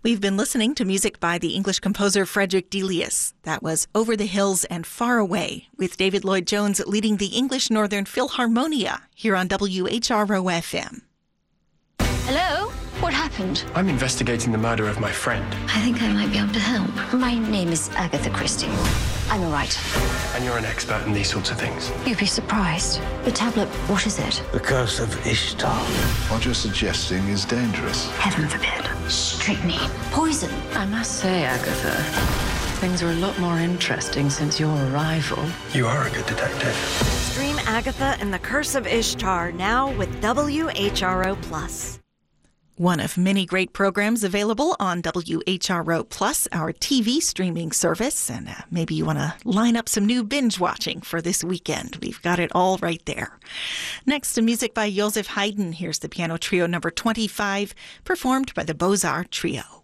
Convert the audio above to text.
We've been listening to music by the English composer Frederick Delius. That was Over the Hills and Far Away, with David Lloyd Jones leading the English Northern Philharmonia here on WHRO-FM. Hello? What happened? I'm investigating the murder of my friend. I think I might be able to help. My name is Agatha Christie. I'm a writer. And you're an expert in these sorts of things. You'd be surprised. The tablet, what is it? The Curse of Ishtar. What you're suggesting is dangerous. Heaven forbid. Strychnine. Poison. I must say, Agatha, things are a lot more interesting since your arrival. You are a good detective. Stream Agatha and the Curse of Ishtar now with WHRO+. One of many great programs available on WHRO Plus, our TV streaming service. And maybe you want to line up some new binge watching for this weekend. We've got it all right there. Next, to music by Joseph Haydn. Here's the piano trio number 25, performed by the Beaux-Arts Trio.